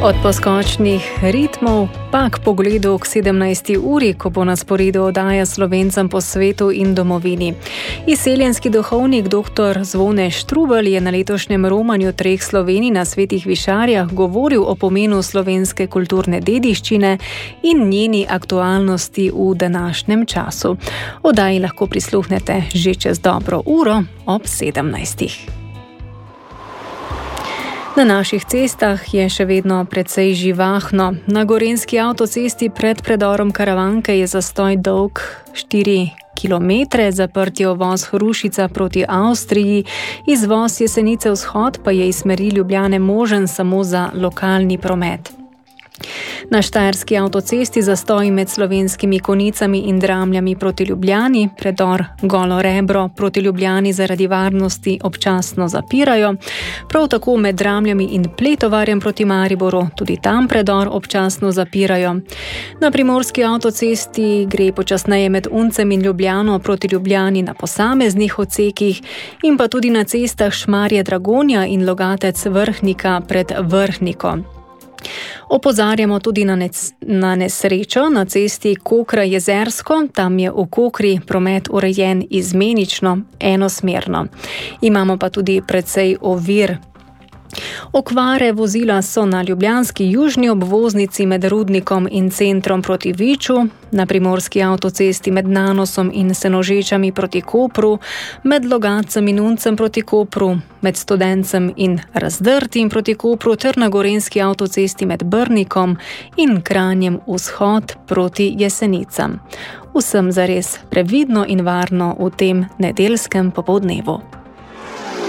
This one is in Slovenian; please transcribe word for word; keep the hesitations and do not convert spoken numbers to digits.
Od poskočnih ritmov pa k pogledu k sedemnajsti uri, ko bo na sporedu oddaja Slovencem po svetu in domovini. Izseljenski duhovnik dr. Zvone Štrubelj je na letošnjem romanju treh Slovenij na Svetih Višarjah govoril o pomenu slovenske kulturne dediščine in njeni aktualnosti v današnjem času. Oddaji lahko prisluhnete že čez dobro uro ob sedemnajstih. Na naših cestah je še vedno precej živahno. Na gorenjski avtocesti pred predorom Karavanke je zastoj dolg štiri kilometre, zaprt je uvoz Hrušica proti Avstriji, izvoz Jesenice vzhod pa je iz smeri Ljubljane možen samo za lokalni promet. Na štajerski avtocesti zastoji med Slovenskimi Konicami in Dramljami proti Ljubljani, predor Golo Rebro proti Ljubljani zaradi varnosti občasno zapirajo, prav tako med Dramljami in Pletovarjem proti Mariboru, tudi tam predor občasno zapirajo. Na primorski avtocesti gre počasneje med Uncem in Ljubljano proti Ljubljani na posameznih odsekih in pa tudi na cestah Šmarje Dragonja in Logatec Vrhnika pred Vrhniko. Opozarjamo tudi na, nec, na nesrečo na cesti Kokra-Jezersko, tam je v Kokri promet urejen izmenično, enosmerno. Imamo pa tudi precej ovir. Okvare vozila so na ljubljanski južni obvoznici med Rudnikom in centrom proti Viču, na primorski avtocesti med Nanosom in Senožečami proti Kopru, med Logatcem in Uncem proti Kopru, med Studencem in Razdrtim proti Kopru ter na gorenjski avtocesti med Brnikom in Kranjem vzhod proti Jesenicam. Vsem zares previdno in varno v tem nedeljskem popoldnevu.